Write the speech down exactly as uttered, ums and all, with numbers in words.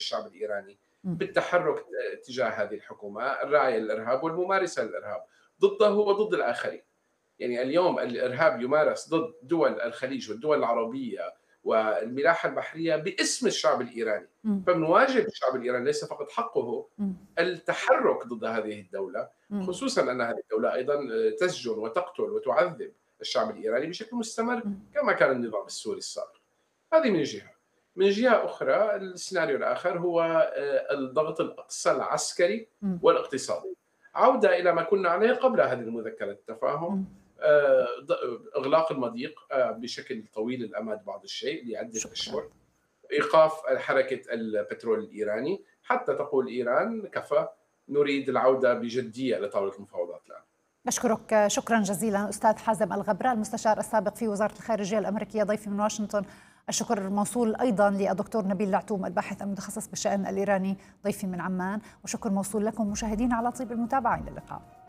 الشعب الإيراني إمم. بالتحرك تجاه هذه الحكومة الراعية للإرهاب والممارسة للإرهاب ضده وضد الآخرين. يعني اليوم الإرهاب يمارس ضد دول الخليج والدول العربية والملاحة البحرية باسم الشعب الإيراني، إمم. فمن واجب الشعب الإيراني ليس فقط حقه إمم. التحرك ضد هذه الدولة، إمم. خصوصًا أن هذه الدولة أيضًا تسجن وتقتل وتعذب الشعب الإيراني بشكل مستمر إمم. كما كان النظام السوري السابق. هذه من جهة. من جهة أخرى السيناريو الآخر هو آآ الضغط الأقصى العسكري إمم. والاقتصادي. عودة إلى ما كنا عليه قبل هذه المذكرة التفاهم، إمم. آآ ض إغلاق المضيق آآ بشكل طويل الأمد بعض الشيء لعدة شكرًا. أشهر، إيقاف حركة البترول الإيراني، حتى تقول إيران كفى، نريد العودة بجدية لطاولة المفاوضات الآن. باشكرك شكرًا جزيلًا أستاذ حازم الغبرة المستشار السابق في وزارة الخارجية الأمريكية ضيفي من واشنطن. الشكر موصول أيضًا للدكتور نبيل العتوم الباحث المتخصص بالشأن الإيراني ضيفي من عمان، وشكر موصول لكم مشاهدينا على طيب المتابعة. إلى اللقاء.